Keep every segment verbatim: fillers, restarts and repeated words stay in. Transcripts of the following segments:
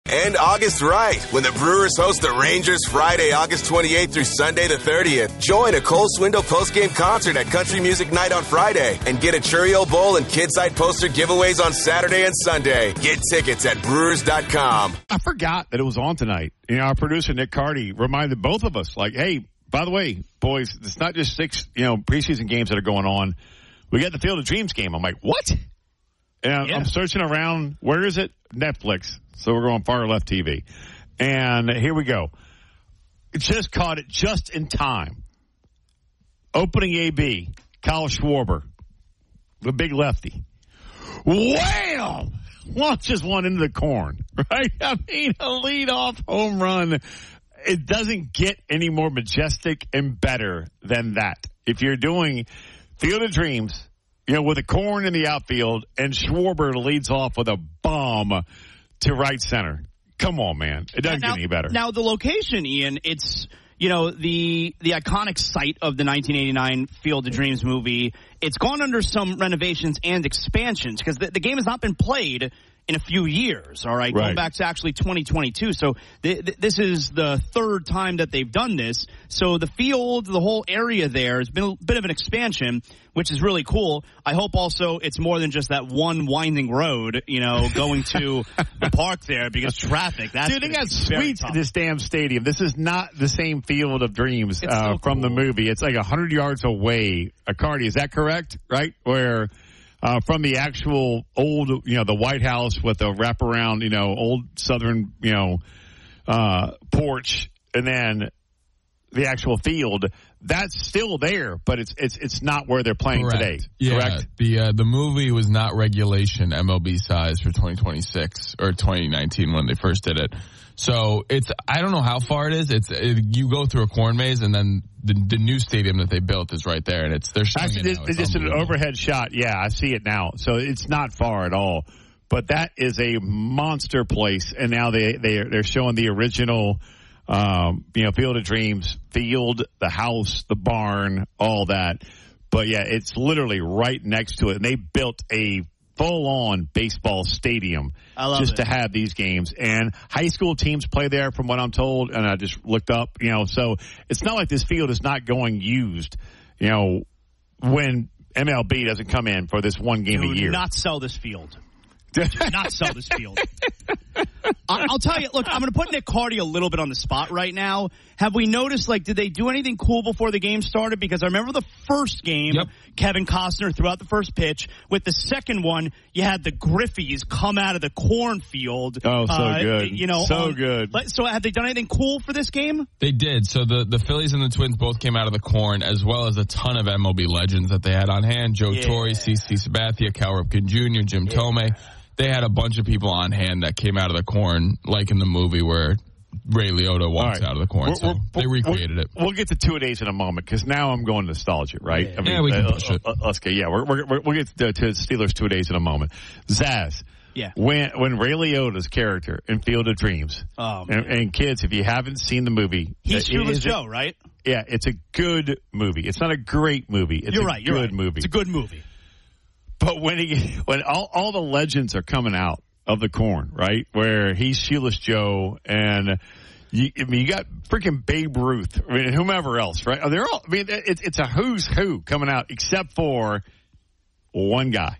and August right when the Brewers host the Rangers Friday, August twenty-eighth through Sunday the thirtieth. Join a Cole Swindle postgame concert at Country Music Night on Friday and get a Cheerio Bowl and Kidside poster giveaways on Saturday and Sunday. Get tickets at brewers dot com. I forgot that it was on tonight. You know, our producer, Nick Carty, reminded both of us, like, hey, by the way, boys, it's not just six, you know, preseason games that are going on. We got the Field of Dreams game. I'm like, what? And yeah. I'm searching around. Where is it? Netflix. So we're going far left T V. And here we go. Just caught it just in time. Opening A B, Kyle Schwarber, the big lefty. Wham! Launches one into the corn, right? I mean, a leadoff home run. It doesn't get any more majestic and better than that. If you're doing Field of Dreams, you know, with a corn in the outfield and Schwarber leads off with a bomb to right center. Come on, man. It doesn't now, get any better. Now, the location, Ian, it's, you know, the the iconic site of the nineteen eighty-nine Field of Dreams movie. It's gone under some renovations and expansions because the, the game has not been played in a few years, all right, right. Going back to actually twenty twenty-two. So th- th- this is the third time that they've done this. So the field, the whole area there has been a bit of an expansion, which is really cool. I hope also it's more than just that one winding road, you know, going to the park there because traffic. That's Dude, they got suites in this damn stadium. This is not the same Field of Dreams uh, so from cool. the movie. It's like one hundred yards away. Cardi, is that correct? Right? Where... Uh, from the actual old, you know, the White House with the wraparound, you know, old Southern, you know, uh, porch, and then the actual field. That's still there, but it's it's it's not where they're playing Correct. today. Yeah, Correct. The uh, the movie was not regulation M L B size for twenty twenty-six or twenty nineteen when they first did it. So it's I don't know how far it is. It's it, you go through a corn maze and then the, the new stadium that they built is right there, and it's they're showing Actually, it now. It's, it's just an overhead shot. Yeah, I see it now. So it's not far at all. But that is a monster place, and now they they they're showing the original, um, you know, Field of Dreams field, the house, the barn, all that. But yeah, it's literally right next to it, and they built a full-on baseball stadium just it. to have these games. And high school teams play there, from what I'm told, and I just looked up, you know, so it's not like this field is not going used, you know, when M L B doesn't come in for this one game Do a year. Do not sell this field. Do not sell this field. I'll tell you, look, I'm going to put Nick Carty a little bit on the spot right now. Have we noticed, like, did they do anything cool before the game started? Because I remember the first game, yep. Kevin Costner threw out the first pitch. With the second one, you had the Griffies come out of the cornfield. Oh, so uh, good. You know, so on, good. So have they done anything cool for this game? They did. So the, the Phillies and the Twins both came out of the corn, as well as a ton of M L B legends that they had on hand. Joe yeah. Torre, C C Sabathia, Cal Ripken Junior, Jim yeah. Tomei. They had a bunch of people on hand that came out of the corn, like in the movie where Ray Liotta walks right. out of the corn. We're, so we're, they recreated we're, it. We'll get to two-a-days in a moment, because now I'm going nostalgia, right? Yeah, I mean, yeah we can uh, push it. Uh, let's go. Yeah, we're, we're, we'll get to, to Steelers two-a-days in a moment. Zaz, yeah. when when Ray Liotta's character in Field of Dreams, oh, and, and kids, if you haven't seen the movie, he's Shoeless Joe, right? Yeah, it's a good movie. It's not a great movie. It's you're a right. Good You're right. movie. It's a good movie. But when he when all all the legends are coming out of the corn, right? Where he's Shoeless Joe, and you, I mean, you got freaking Babe Ruth, I mean, whomever else, right? They're all. I mean, it's it's a who's who coming out, except for one guy,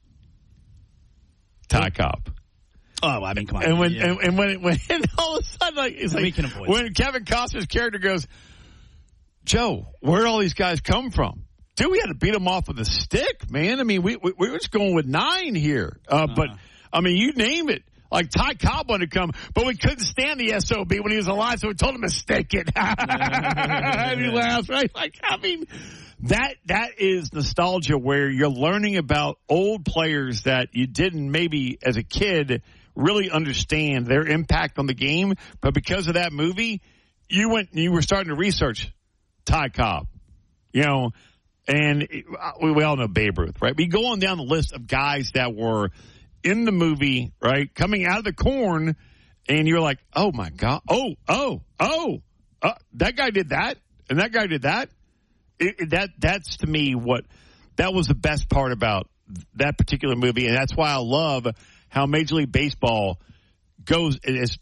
Ty Cobb. Oh, I mean, come on. And when yeah. and, and when it, when and all of a sudden, like, it's like when that. Kevin Costner's character goes, Joe, where'd all these guys come from? Dude, we had to beat them off with a stick, man. I mean, we we, we were just going with nine here, uh, uh-huh. but. I mean, you name it. Like Ty Cobb wanted to come, but we couldn't stand the S O B when he was alive, so we told him to stick it. And he laughs, right? Like, I mean, that that is nostalgia where you're learning about old players that you didn't maybe as a kid really understand their impact on the game, but because of that movie, you went you were starting to research Ty Cobb, you know, and it, we, we all know Babe Ruth, right? We go on down the list of guys that were in the movie, right, coming out of the corn, and you're like, oh, my God. Oh, oh, oh, uh, that guy did that, and that guy did that. It, it, that That's, to me, what that was the best part about that particular movie, and that's why I love how Major League Baseball goes, as